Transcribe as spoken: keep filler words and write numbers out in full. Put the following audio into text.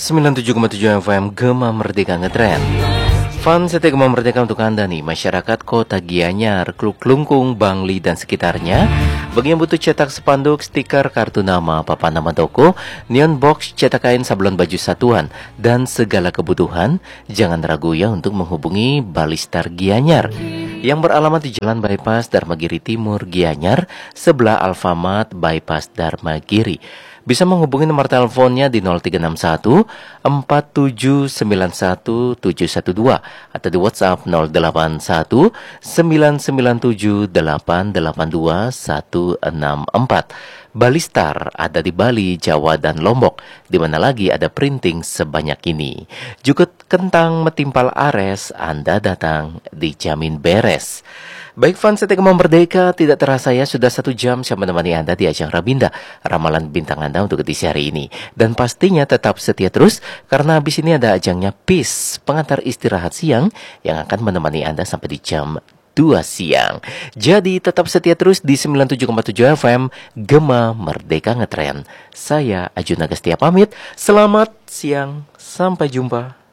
sembilan puluh tujuh koma tujuh F M Gema Merdeka Ngetren. Fun setia Gema Merdeka untuk Anda nih, masyarakat Kota Gianyar, Kluk Lungkung, Bangli dan sekitarnya. Bagi yang butuh cetak spanduk, stiker, kartu nama, papan nama toko, neon box, cetak kain, sablon baju satuan, dan segala kebutuhan, jangan ragu ya untuk menghubungi Balistar Gianyar yang beralamat di Jalan Bypass Dharmagiri Timur, Gianyar, sebelah Alfamart Bypass Dharmagiri. Bisa menghubungi nomor teleponnya di nol tiga enam satu empat tujuh sembilan satu tujuh satu dua atau di WhatsApp nol delapan satu sembilan sembilan tujuh delapan delapan dua satu enam empat. Balistar ada di Bali, Jawa, dan Lombok. Di mana lagi ada printing sebanyak ini. Jukut kentang metimpal ares, Anda datang dijamin beres. Baik fans setia Gema Merdeka, tidak terasa ya sudah satu jam saya menemani Anda di ajang Rabinda, ramalan bintang Anda untuk edisi hari ini. Dan pastinya tetap setia terus, karena habis ini ada ajangnya Peace, pengantar istirahat siang yang akan menemani Anda sampai di jam dua siang. Jadi tetap setia terus di sembilan puluh tujuh koma tujuh F M Gema Merdeka Ngetren. Saya Ajun Agastia pamit, selamat siang, sampai jumpa.